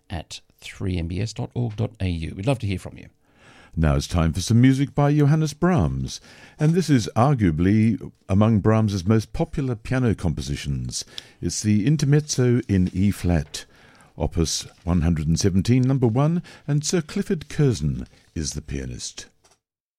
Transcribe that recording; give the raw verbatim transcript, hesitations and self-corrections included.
at three m b s dot org dot a u. We'd love to hear from you. Now it's time for some music by Johannes Brahms, and this is arguably among Brahms's most popular piano compositions. It's the Intermezzo in E-flat, Opus one hundred seventeen, number one, and Sir Clifford Curzon is the pianist.